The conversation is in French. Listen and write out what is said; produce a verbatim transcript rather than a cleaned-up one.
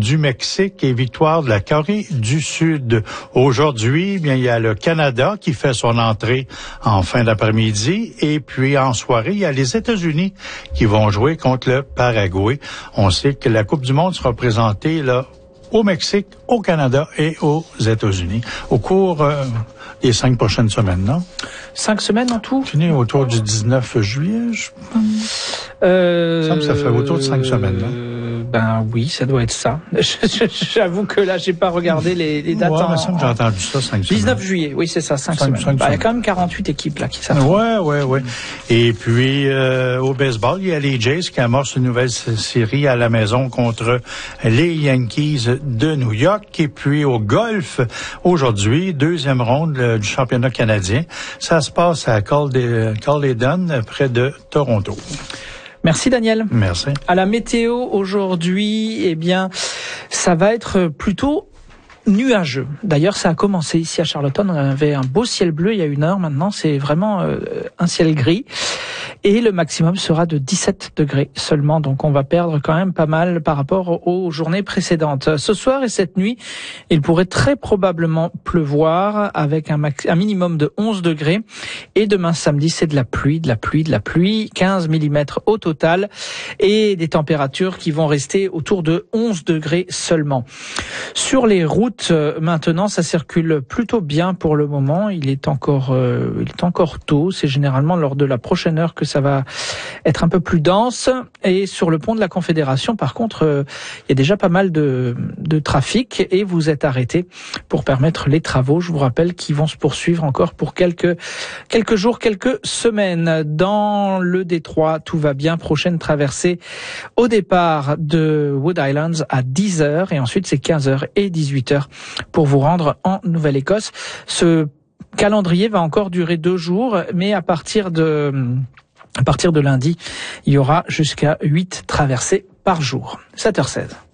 du Mexique et victoire de la Corée du Sud. Aujourd'hui, bien, il y a le Canada qui fait son entrée en fin d'après-midi et puis en soirée, il y a les États-Unis qui vont jouer contre le Paraguay. On sait que la Coupe du monde sera présentée là au Mexique, au Canada et aux États-Unis au cours euh, des cinq prochaines semaines, non? Cinq semaines en tout? Fini autour du dix-neuf juillet, je pense. Euh, ça me semble que ça fait autour de cinq semaines, là. Euh, ben oui, ça doit être ça. J'avoue que là, j'ai pas regardé les, les dates. Ouais, en, mais ça me semble que j'ai entendu ça, cinq dix-neuf semaines. Juillet, oui, c'est ça, cinq, cinq semaines. cinq bah, il y a semaines. quand même quarante-huit équipes là qui s'affrontent. Ouais, ouais, ouais. Et puis, euh, au baseball, il y a les Jays qui amorcent une nouvelle série à la maison contre les Yankees de New York. Et puis, au golf, aujourd'hui, deuxième ronde euh, du championnat canadien. Ça se passe à Caledon, près de Toronto. Merci Daniel. Merci. À la météo aujourd'hui, eh bien, ça va être plutôt nuageux. D'ailleurs, ça a commencé ici à Charlottetown. On avait un beau ciel bleu il y a une heure. Maintenant, c'est vraiment euh, un ciel gris. Et le maximum sera de dix-sept degrés seulement. Donc, on va perdre quand même pas mal par rapport aux journées précédentes. Ce soir et cette nuit, il pourrait très probablement pleuvoir avec un, max- un minimum de onze degrés. Et demain samedi, c'est de la pluie, de la pluie, de la pluie. quinze millimètres au total. Et des températures qui vont rester autour de onze degrés seulement. Sur les routes, maintenant, ça circule plutôt bien pour le moment. Il est encore, euh, il est encore tôt. C'est généralement lors de la prochaine heure que ça va être un peu plus dense. Et sur le pont de la Confédération, par contre, euh, il y a déjà pas mal de, de trafic et vous êtes arrêtés pour permettre les travaux. Je vous rappelle qu'ils vont se poursuivre encore pour quelques, quelques jours, quelques semaines. Dans le détroit, tout va bien. Prochaine traversée au départ de Wood Islands à dix heures et ensuite c'est quinze heures et dix-huit heures pour vous rendre en Nouvelle-Écosse. Ce calendrier va encore durer deux jours, mais à partir de À partir de lundi, il y aura jusqu'à huit traversées par jour. sept heures seize.